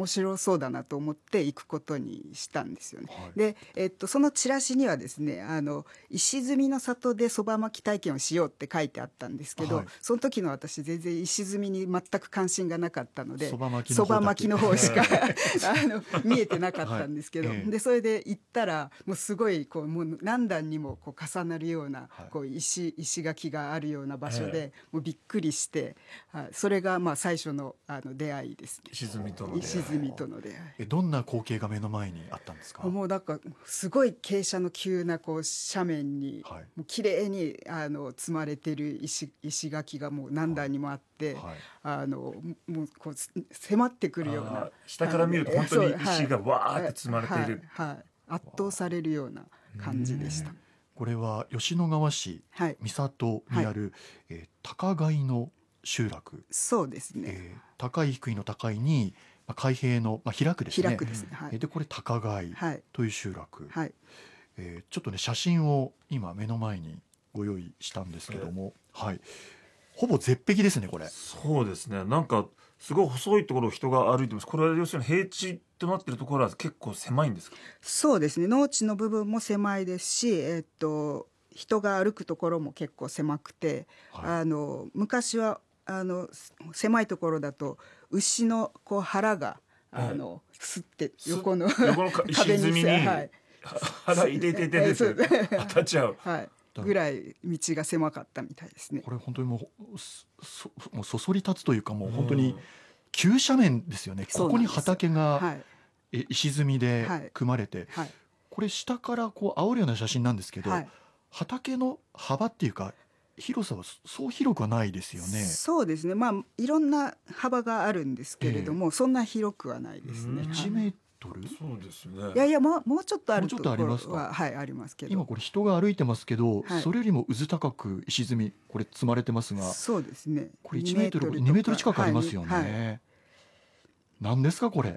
面白そうだなと思って行くことにしたんですよね。 はいで、そのチラシにはですね、石積みの里でそば巻き体験をしようって書いてあったんですけど、 はい、 その時の私全然石積みに全く関心がなかったので、 そば巻きそば巻きの方しか見えてなかっはいたんですけど、 ええでそれで行ったらもうすごいこうもう何段にもこう重なるようなはいこう石垣があるような場所えでもうびっくりして、はい、それがまあ最初の出会いですね。 石積みとの出会い。 石積みとの出会い。 どんな光景が目の前にあったんですか？ もうなんかすごい傾斜の急なこう斜面にはいもう綺麗に積まれてる石垣がもう何段にもあって、 はいもうこう迫ってくるような、 下から見ると本当にそう石がわーって積まれている。 はいはい、圧倒されるような感じでした。 これは吉野川市はい、 三郷にある、高貝の集落、 そうですね、 高い低いの高いに、海平の、開くですね。 開くですね、はい、 でこれ高貝はいという集落、 はい、 ちょっとね写真を今目の前にご用意したんですけども、はい、ほぼ絶壁ですねこれ。 そうですね。なんかすごい細いところを人が歩いてます。これは要するに平地となっているところは結構狭いんですか？ そうですね、農地の部分も狭いですし、人が歩くところも結構狭くて、 は昔は狭いところだと牛のこう腹がすって横の石積みにはい腹入れててそう当たっちゃう。 はい、ぐらい道が狭かったみたいですね。 これ本当にもうそそり立つというかもう本当に急斜面ですよね。ここに畑が、 はい石積みで組まれて、 はいこれ下からこう煽るような写真なんですけど、 はい、 畑の幅っていうか広さはそう広くはないですよね。 そうですね、いろんな幅があるんですけれども、そんな広くはないですね。 1メートル、 そうですね。 いやもうちょっとあるところもうちょっとありますか？ ははいありますけど、 今これ人が歩いてますけど、 はいそれよりもうず高く石積みこれ積まれてますが、 そうですね、 これ1メートル2メートル近くありますよね。 はいはい、 何ですかこれね。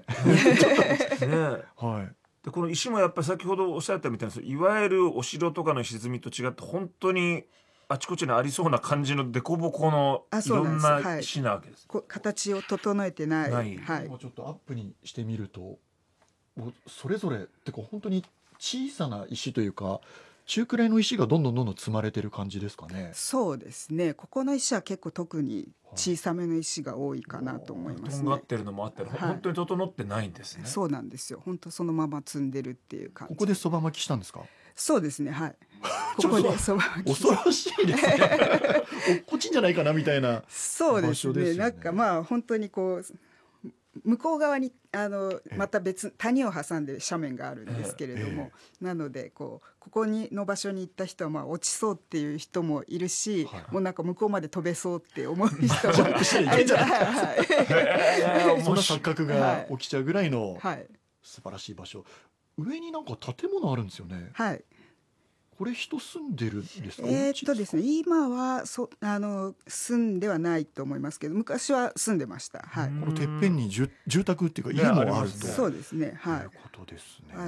はいでこの石もやっぱり先ほどおっしゃったみたいにいわゆるお城とかの石積みと違って本当にあちこちにありそうな感じの凸凹のいろんな石なわけです。 形を整えてない。はい、 もうちょっとアップにしてみるともうそれぞれってか本当に小さな石というか中くらいの石がどんどん積まれてる感じですかね。 そうですね、ここの石は結構特に小さめの石が多いかなと思いますね。 とんがってるのもあったり、本当に整ってないんですね。 そうなんですよ、本当そのまま積んでるっていう感じ。 ここでそば巻きしたんですか？ そうですね、はいここでそば巻き恐ろしいですね落っこちんじゃないかなみたいな。 そうですね、 場所ですよね。 なんか本当にこう向こう側にまた別谷を挟んで斜面があるんですけれども、なのでここの場所に行った人は落ちそうっていう人もいるし、もうなんか向こうまで飛べそうって思う人もジャンプしていけんじゃないはいそんな錯覚が起きちゃうぐらいのはい素晴らしい場所。上になんか建物あるんですよね。 はい、 これ人住んでるんですか？ ですね、今は住んではないと思いますけど昔は住んでました。はい、 このてっぺんに住宅っていうか家もあると、 そうですね、はい、 いうことですね。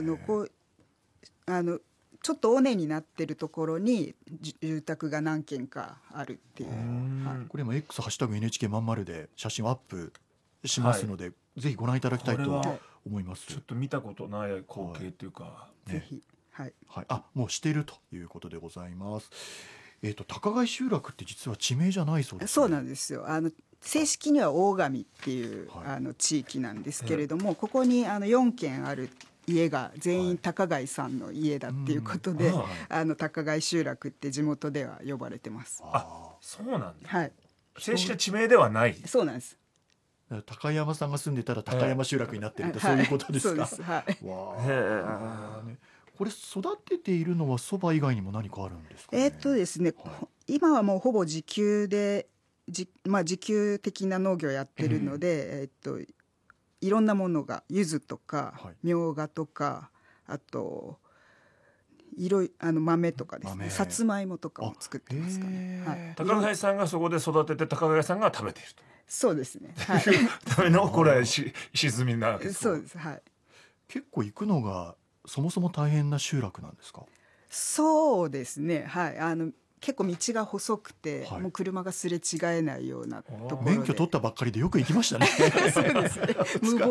ちょっと尾根になってるところに住宅が何軒かあるっていう。 これも X ハッシュタグ NHK まんまるで写真をアップしますので、ぜひご覧いただきたいと思います。 ちょっと見たことない光景というか、 ぜひ、はいはい、もうしているということでございます。高貝集落って実は地名じゃないそうですね。 そうなんですよ。正式には大神っていう、地域なんですけれども、ここに4軒ある家が全員高貝さんの家だっていうことで、高貝集落って地元では呼ばれてます。 そうなんだ。 はい、 正式な地名ではない。 そうなんです。 高山さんが住んでたら高山集落になってるって、そういうことですか？ そうです。はい。 わね、これ育てているのはそば以外にも何かあるんですかね？ ですね、今はもうほぼ自給で自給的な農業やってるので、いろんなものが柚子とか、みょうがとか、あと豆とかですね、さつまいもとかを作ってますかね。 高貝さんがそこで育てて高貝さんが食べていると。 そうですね。はい。 ためのこれ石積みなわけです。 そうです。はい。 結構行くのがそもそも大変な集落なんですか？ そうですね。はい。結構道が細くて、もう車がすれ違えないようなところで。 免許取ったばっかりでよく行きましたね。 そうですね。無謀